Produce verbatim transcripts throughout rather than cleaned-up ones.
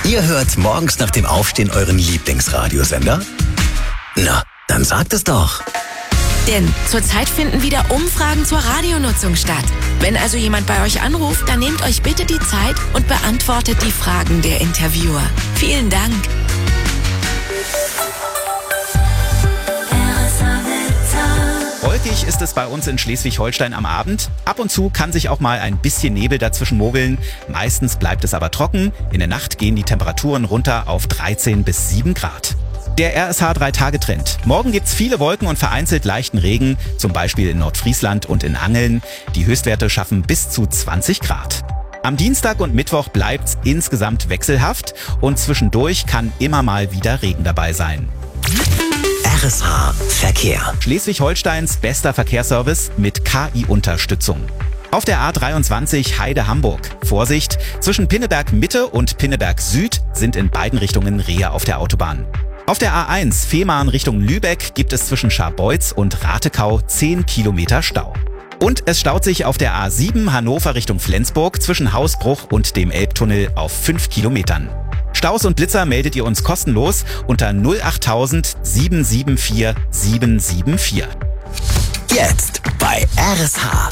Ihr hört morgens nach dem Aufstehen euren Lieblingsradiosender? Na, dann sagt es doch. Denn zurzeit finden wieder Umfragen zur Radionutzung statt. Wenn also jemand bei euch anruft, dann nehmt euch bitte die Zeit und beantwortet die Fragen der Interviewer. Vielen Dank. Wolkig ist es bei uns in Schleswig-Holstein am Abend. Ab und zu kann sich auch mal ein bisschen Nebel dazwischen mogeln. Meistens bleibt es aber trocken. In der Nacht gehen die Temperaturen runter auf dreizehn bis sieben Grad. Der R S H drei Tage Trend. Morgen gibt's viele Wolken und vereinzelt leichten Regen, zum Beispiel in Nordfriesland und in Angeln. Die Höchstwerte schaffen bis zu zwanzig Grad. Am Dienstag und Mittwoch bleibt's insgesamt wechselhaft und zwischendurch kann immer mal wieder Regen dabei sein. R S H Verkehr. Schleswig-Holsteins bester Verkehrsservice mit K I-Unterstützung. Auf der A dreiundzwanzig Heide-Hamburg. Vorsicht, zwischen Pinneberg Mitte und Pinneberg Süd sind in beiden Richtungen Rehe auf der Autobahn. Auf der A eins Fehmarn Richtung Lübeck gibt es zwischen Scharbeutz und Ratekau zehn Kilometer Stau. Und es staut sich auf der A sieben Hannover Richtung Flensburg zwischen Hausbruch und dem Elbtunnel auf fünf Kilometern. Staus und Blitzer meldet ihr uns kostenlos unter null acht tausend sieben sieben vier sieben sieben vier. Jetzt bei R S H.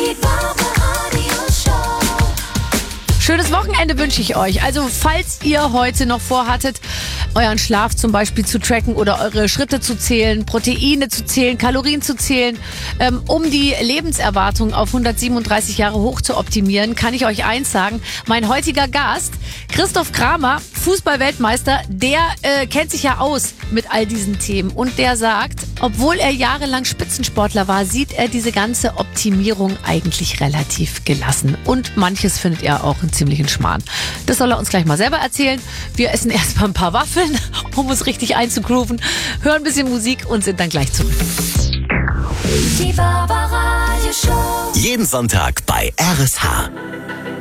Schönes Wochenende wünsche ich euch. Also falls ihr heute noch vorhattet, euren Schlaf zum Beispiel zu tracken oder eure Schritte zu zählen, Proteine zu zählen, Kalorien zu zählen, ähm, um die Lebenserwartung auf hundertsiebenunddreißig Jahre hoch zu optimieren, kann ich euch eins sagen. Mein heutiger Gast, Christoph Kramer, Fußball-Weltmeister, der äh, kennt sich ja aus mit all diesen Themen. Und der sagt, obwohl er jahrelang Spitzensportler war, sieht er diese ganze Optimierung eigentlich relativ gelassen. Und manches findet er auch einen ziemlichen Schmarrn. Das soll er uns gleich mal selber erzählen. Wir essen erstmal ein paar Waffeln, um uns richtig einzugrooven, hören ein bisschen Musik und sind dann gleich zurück. Die Barbaradio Show. Jeden Sonntag bei R S H.